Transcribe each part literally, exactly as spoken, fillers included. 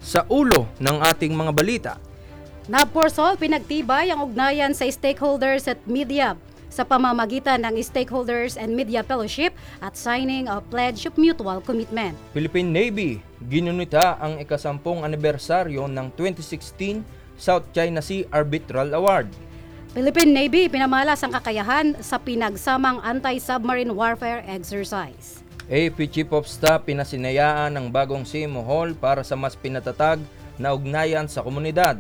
sa ulo ng ating mga balita. NABPORSOL pinagtibay ang ugnayan sa stakeholders at media sa pamamagitan ng Stakeholders and Media Fellowship at signing of Pledge of Mutual Commitment. Philippine Navy ginunita ang ikasampung anibersaryo ng twenty sixteen South China Sea Arbitral Award. Philippine Navy pinamalas ang kakayahan sa pinagsamang anti-submarine warfare exercise. A F P Chief of Staff pinasinayaan ng bagong C M O Hall para sa mas pinatatag na ugnayan sa komunidad.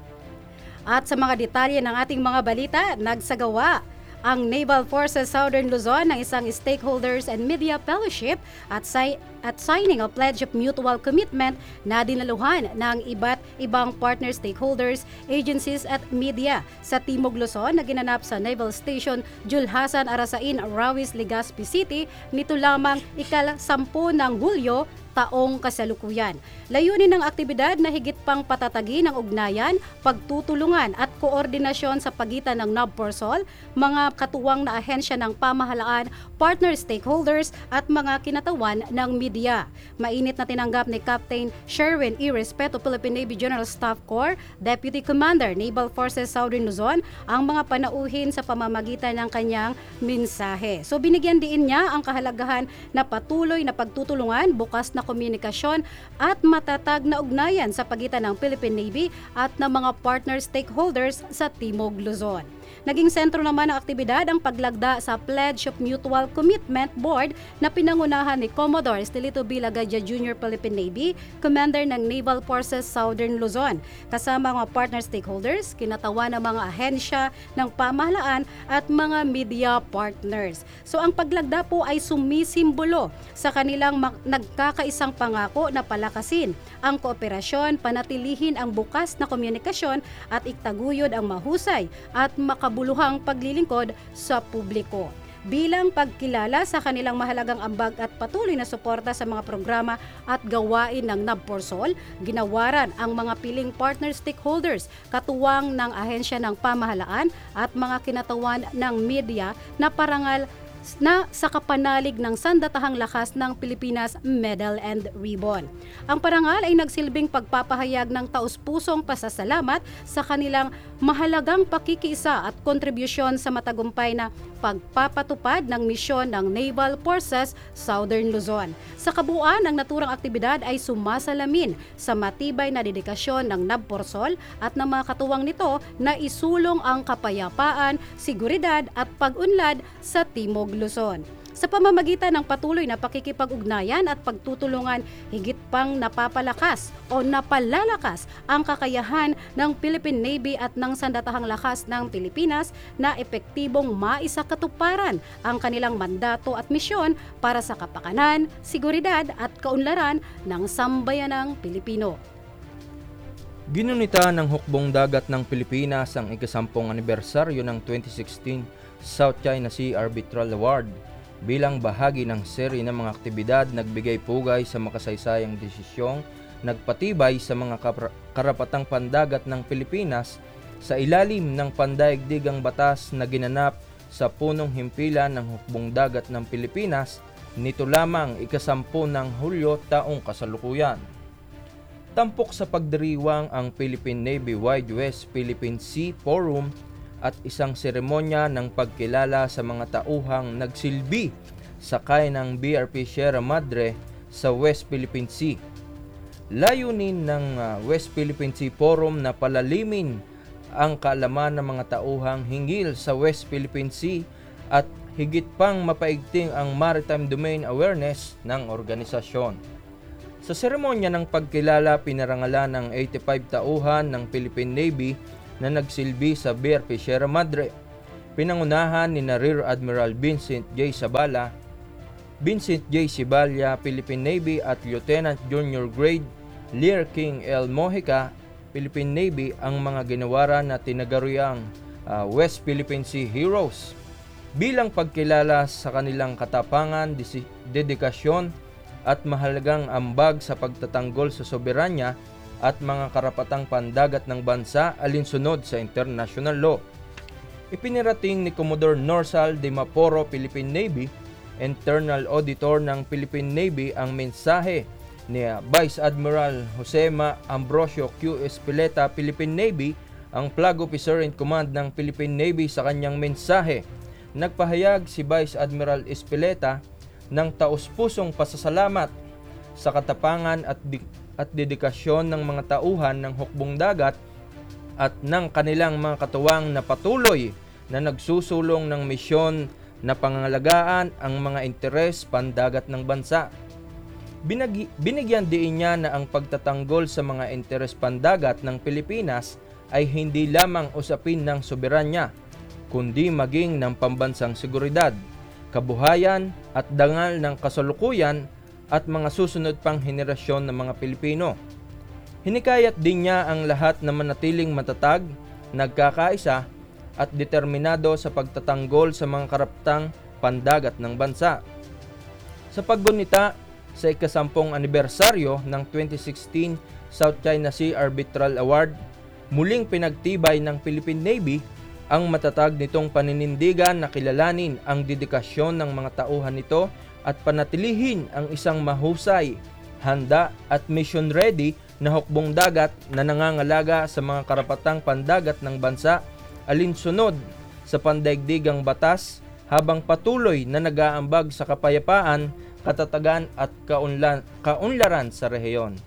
At sa mga detalye ng ating mga balita, nagsagawa ang Naval Forces Southern Luzon ng isang Stakeholders and Media Fellowship at, si- at signing a Pledge of Mutual Commitment na dinaluhan ng iba't ibang partner stakeholders, agencies at media sa Timog Luzon na ginanap sa Naval Station Julhasan, Arasain, Rawis, Legazpi City nito lamang ikal-sampu ng Hulyo taong kasalukuyan. Layunin ng aktibidad na higit pang patatagin ang ugnayan, pagtutulungan at koordinasyon sa pagitan ng NABPORSOL, mga katuwang na ahensya ng pamahalaan, partner stakeholders at mga kinatawan ng media. Mainit na tinanggap ni Captain Sherwin E. Respeto, Philippine Navy General Staff Corps, Deputy Commander, Naval Forces Southern Luzon, ang mga panauhin sa pamamagitan ng kanyang mensahe. So binigyan din niya ang kahalagahan na patuloy na pagtutulungan, bukas na komunikasyon at matatag na ugnayan sa pagitan ng Philippine Navy at ng mga partner stakeholders sa Timog Luzon. Naging sentro naman ng aktibidad ang paglagda sa Pledge of Mutual Commitment Board na pinangunahan ni Commodore Estelito B. Lagadia Junior Philippine Navy, Commander ng Naval Forces Southern Luzon. Kasama mga partner stakeholders, kinatawan ng mga ahensya ng pamahalaan at mga media partners. So ang paglagda po ay sumisimbolo sa kanilang nagkakaisang pangako na palakasin ang kooperasyon, panatilihin ang bukas na komunikasyon at iktaguyod ang mahusay at makabuluhang paglilingkod sa publiko. Bilang pagkilala sa kanilang mahalagang ambag at patuloy na suporta sa mga programa at gawain ng NABPORSOL, ginawaran ang mga piling partner stakeholders, katuwang ng ahensya ng pamahalaan at mga kinatawan ng media na parangal na sa kapanalig ng Sandatahang Lakas ng Pilipinas Medal and Ribbon. Ang parangal ay nagsilbing pagpapahayag ng taus-pusong pasasalamat sa kanilang mahalagang pakikiisa at kontribusyon sa matagumpay na pagpapatupad ng misyon ng Naval Forces Southern Luzon. Sa kabuuan, ang naturang aktibidad ay sumasalamin sa matibay na dedikasyon ng NABPORSOL at ng mga katuwang nito na isulong ang kapayapaan, seguridad at pag-unlad sa Timog Luzon. Sa pamamagitan ng patuloy na pakikipag-ugnayan at pagtutulungan, higit pang napapalakas o napalalakas ang kakayahan ng Philippine Navy at ng Sandatahang Lakas ng Pilipinas na epektibong maisakatuparan ang kanilang mandato at misyon para sa kapakanan, seguridad at kaunlaran ng sambayanang Pilipino. Ginunita ng hukbong dagat ng Pilipinas ang ikasampung anibersaryo ng twenty sixteen South China Sea Arbitral Award. Bilang bahagi ng seri ng mga aktibidad, nagbigay pugay sa makasaysayang desisyong nagpatibay sa mga karapatang pandagat ng Pilipinas sa ilalim ng pandaigdigang batas na ginanap sa punong himpilan ng hukbong dagat ng Pilipinas nito lamang ikasampu ng Hulyo taong kasalukuyan. Tampok sa pagdiriwang ang Philippine Navy Wide West Philippine Sea Forum at isang seremonya ng pagkilala sa mga tauhang nagsilbi sakay ng B R P Sierra Madre sa West Philippine Sea. Layunin ng uh, West Philippine Sea Forum na palalimin ang kaalaman ng mga tauhang hinggil sa West Philippine Sea at higit pang mapaigting ang maritime domain awareness ng organisasyon. Sa seremonya ng pagkilala, pinarangalan ng eighty-five tauhan ng Philippine Navy na nagsilbi sa B R P Sierra Madre. Pinangunahan ni Rear Admiral Vincent J. Sabala, Vincent J. Sibalya, Philippine Navy at Lieutenant Junior Grade Lear King L. Mojica, Philippine Navy ang mga ginawaran na tinaguriang uh, West Philippine Sea Heroes bilang pagkilala sa kanilang katapangan, dedikasyon at mahalagang ambag sa pagtatanggol sa soberanya at mga karapatang pandagat ng bansa alinsunod sa international law. Ipinirating ni Commodore Norsal de Maporo, Philippine Navy, Internal Auditor ng Philippine Navy, ang mensahe ni Vice Admiral Jose Ma Ambrosio Q. Espileta, Philippine Navy, ang Flag Officer in Command ng Philippine Navy, sa kanyang mensahe. Nagpahayag si Vice Admiral Espileta ng taus-pusong pasasalamat sa katapangan at, di- at dedikasyon ng mga tauhan ng hukbong dagat at ng kanilang mga katuwang na patuloy na nagsusulong ng misyon na pangangalagaan ang mga interes pandagat ng bansa. Binagi, binigyan diin niya na ang pagtatanggol sa mga interes pandagat ng Pilipinas ay hindi lamang usapin ng soberanya, kundi maging ng pambansang seguridad, kabuhayan at dangal ng kasalukuyan at mga susunod pang henerasyon ng mga Pilipino. Hinikayat din niya ang lahat na manatiling matatag, nagkakaisa at determinado sa pagtatanggol sa mga karapatang pandagat ng bansa. Sa paggunita sa ikasampung anibersaryo ng twenty sixteen South China Sea Arbitral Award, muling pinagtibay ng Philippine Navy ang matatag nitong paninindigan na kilalanin ang dedikasyon ng mga tauhan nito at panatilihin ang isang mahusay, handa at mission ready na hukbong dagat na nangangalaga sa mga karapatang pandagat ng bansa alinsunod sa pandaigdigang batas habang patuloy na nag-aambag sa kapayapaan, katatagan at kaunlan, kaunlaran sa rehiyon.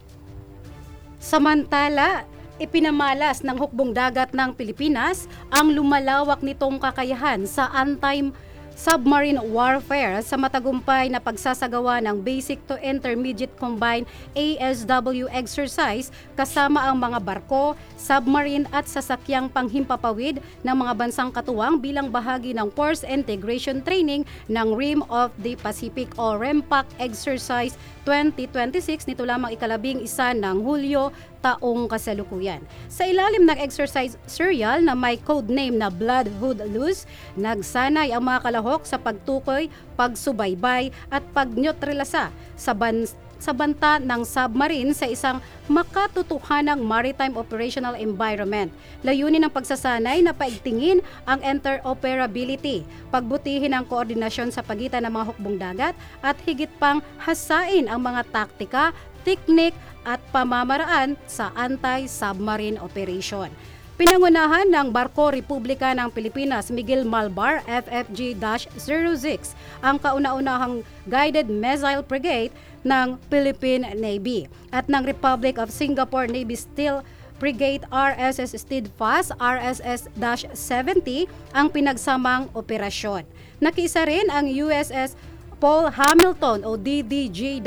Samantala, ipinamalas ng hukbong dagat ng Pilipinas ang lumalawak nitong kakayahan sa anti-submarine warfare sa matagumpay na pagsasagawa ng Basic to Intermediate Combined A S W exercise kasama ang mga barko, submarine at sasakyang panghimpapawid ng mga bansang katuwang bilang bahagi ng Force Integration Training ng Rim of the Pacific o REMPAC Exercise twenty twenty-six, nito lamang ikalabing isa ng Hulyo taong kasalukuyan. Sa ilalim ng exercise serial na may codename na Bloodhood Loose, nagsanay ang mga kalahok sa pagtukoy, pagsubaybay at pagneutralisa sa bansa sa banta ng submarine sa isang makatotohanang maritime operational environment. Layunin ng pagsasanay na paigtingin ang interoperability, pagbutihin ang koordinasyon sa pagitan ng mga hukbong dagat at higit pang hasain ang mga taktika, teknik at pamamaraan sa anti-submarine operation. Pinangunahan ng Barko Republika ng Pilipinas Miguel Malbar F F G zero six ang kauna-unahang Guided Missile Brigade ng Philippine Navy at ng Republic of Singapore Navy Steel Brigade R S S Steadfast R S S seventy ang pinagsamang operasyon. Nakiisa rin ang U S S Paul Hamilton o D D G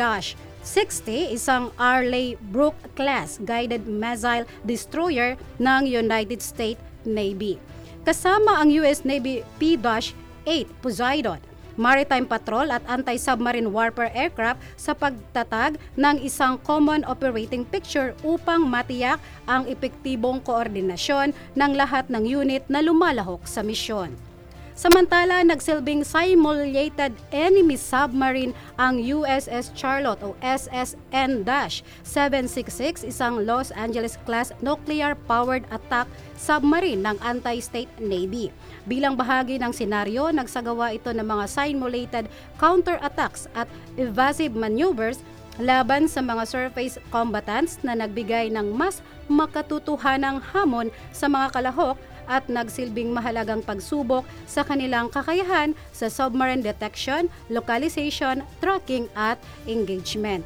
sixty, isang Arleigh Burke class guided missile destroyer ng United States Navy. Kasama ang U S Navy P eight Poseidon, maritime patrol at anti-submarine warfare aircraft sa pagtatag ng isang common operating picture upang matiyak ang epektibong koordinasyon ng lahat ng unit na lumalahok sa misyon. Samantala, nagsilbing simulated enemy submarine ang U S S Charlotte o S S N seven sixty-six, isang Los Angeles-class nuclear-powered attack submarine ng Anti-State Navy. Bilang bahagi ng senaryo, nagsagawa ito ng mga simulated counter-attacks at evasive maneuvers laban sa mga surface combatants na nagbigay ng mas makatutuhanang hamon sa mga kalahok at nagsilbing mahalagang pagsubok sa kanilang kakayahan sa submarine detection, localization, tracking at engagement.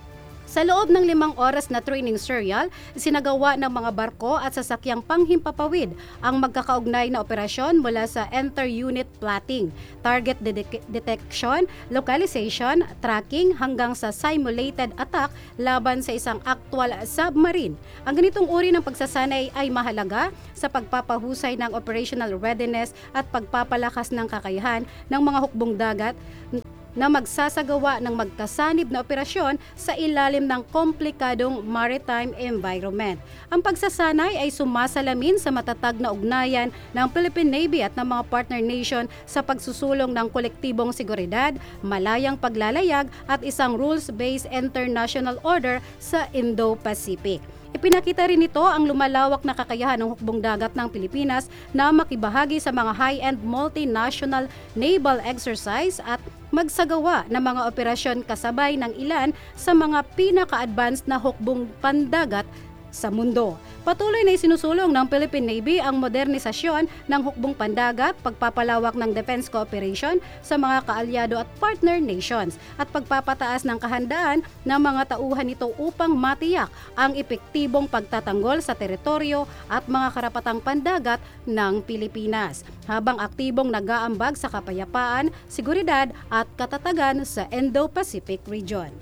Sa loob ng limang oras na training serial, sinagawa ng mga barko at sasakyang panghimpapawid ang magkakaugnay na operasyon mula sa inter-unit plotting, target de- detection, localization, tracking hanggang sa simulated attack laban sa isang actual submarine. Ang ganitong uri ng pagsasanay ay mahalaga sa pagpapahusay ng operational readiness at pagpapalakas ng kakayahan ng mga hukbong dagat na magsasagawa ng magkasanib na operasyon sa ilalim ng komplikadong maritime environment. Ang pagsasanay ay sumasalamin sa matatag na ugnayan ng Philippine Navy at ng mga partner nation sa pagsusulong ng kolektibong seguridad, malayang paglalayag at isang rules-based international order sa Indo-Pacific. Ipinakita rin nito ang lumalawak na kakayahan ng hukbong dagat ng Pilipinas na makibahagi sa mga high-end multinational naval exercise at magsagawa ng mga operasyon kasabay ng ilan sa mga pinaka-advanced na hukbong pandagat sa mundo. Patuloy na isinusulong ng Philippine Navy ang modernisasyon ng hukbong pandagat, pagpapalawak ng defense cooperation sa mga kaalyado at partner nations, at pagpapataas ng kahandaan ng mga tauhan nito upang matiyak ang epektibong pagtatanggol sa teritoryo at mga karapatang pandagat ng Pilipinas, habang aktibong nag-aambag sa kapayapaan, seguridad at katatagan sa Indo-Pacific region.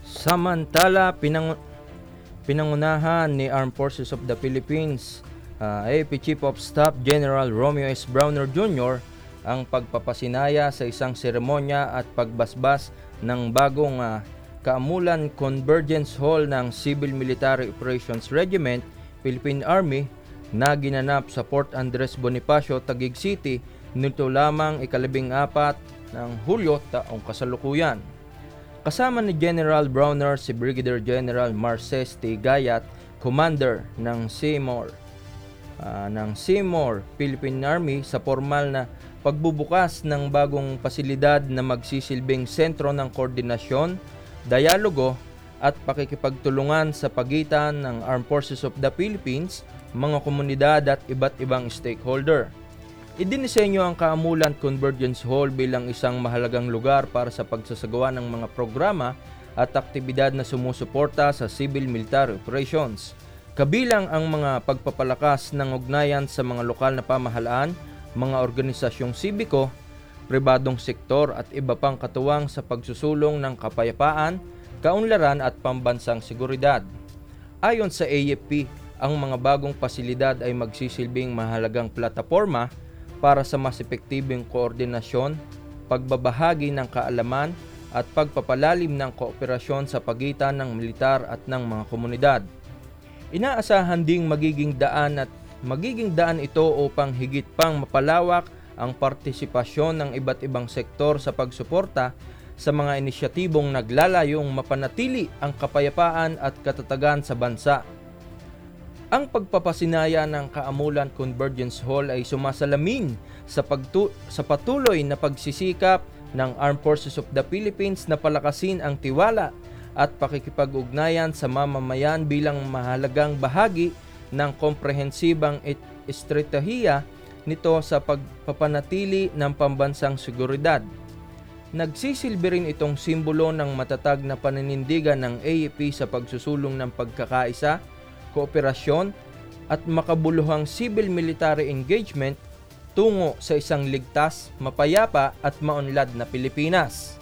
Samantala, pinang pinangunahan ni Armed Forces of the Philippines, uh, A F P Chief of Staff General Romeo S. Browner Junior ang pagpapasinaya sa isang seremonya at pagbasbas ng bagong uh, Kaamulan Convergence Hall ng Civil Military Operations Regiment, Philippine Army, na ginanap sa Port Andres Bonifacio, Taguig City nito lamang ikalabing apat ng Hulyo taong kasalukuyan. Kasama ni General Browner si Brigadier General Marces T. Gayat, Commander ng Seymour, uh, ng Seymour Philippine Army sa formal na pagbubukas ng bagong pasilidad na magsisilbing sentro ng koordinasyon, dialogo at pakikipagtulungan sa pagitan ng Armed Forces of the Philippines, mga komunidad at iba't ibang stakeholder. Idinisenyo ang Kaamulan Convergence Hall bilang isang mahalagang lugar para sa pagsasagawa ng mga programa at aktibidad na sumusuporta sa civil military operations, kabilang ang mga pagpapalakas ng ugnayan sa mga lokal na pamahalaan, mga organisasyong sibiko, pribadong sektor at iba pang katuwang sa pagsusulong ng kapayapaan, kaunlaran at pambansang seguridad. Ayon sa A F P, ang mga bagong pasilidad ay magsisilbing mahalagang plataporma para sa mas epektibong koordinasyon, pagbabahagi ng kaalaman at pagpapalalim ng kooperasyon sa pagitan ng militar at ng mga komunidad. Inaasahan ding magiging daan at magiging daan ito upang higit pang mapalawak ang partisipasyon ng iba't ibang sektor sa pagsuporta sa mga inisyatibong naglalayong mapanatili ang kapayapaan at katatagan sa bansa. Ang pagpapasinaya ng Kaamulan Convergence Hall ay sumasalamin sa, pagtu- sa patuloy na pagsisikap ng Armed Forces of the Philippines na palakasin ang tiwala at pakikipag-ugnayan sa mamamayan bilang mahalagang bahagi ng komprehensibang estratehiya nito sa pagpapanatili ng pambansang seguridad. Nagsisilbi rin itong simbolo ng matatag na paninindigan ng A F P sa pagsusulong ng pagkakaisa, kooperasyon at makabuluhang civil-military engagement tungo sa isang ligtas, mapayapa at maunlad na Pilipinas.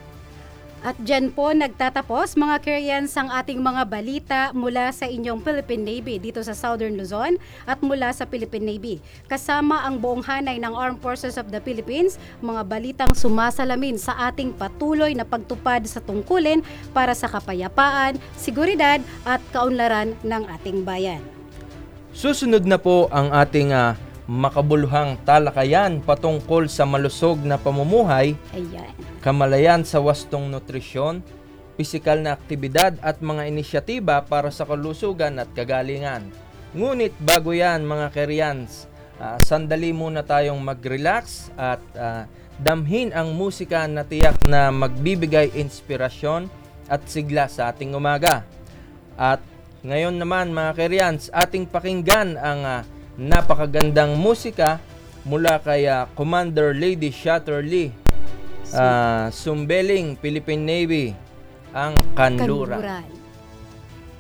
At dyan po nagtatapos mga Koreans ang ating mga balita mula sa inyong Philippine Navy dito sa Southern Luzon at mula sa Philippine Navy. Kasama ang buong hanay ng Armed Forces of the Philippines, mga balitang sumasalamin sa ating patuloy na pagtupad sa tungkulin para sa kapayapaan, seguridad at kaunlaran ng ating bayan. Susunod na po ang ating uh, makabuluhang talakayan patungkol sa malusog na pamumuhay, Ayan. kamalayan sa wastong nutrisyon, pisikal na aktibidad at mga inisyatiba para sa kalusugan at kagalingan. Ngunit bago yan mga Koreans, uh, sandali muna tayong mag-relax at uh, damhin ang musika na tiyak na magbibigay inspirasyon at sigla sa ating umaga. At ngayon naman mga Koreans, ating pakinggan ang uh, napakagandang musika mula kay uh, Commander Lady Shatterly, uh, Sumbeling, Philippine Navy, ang Kanluran. Kanluran.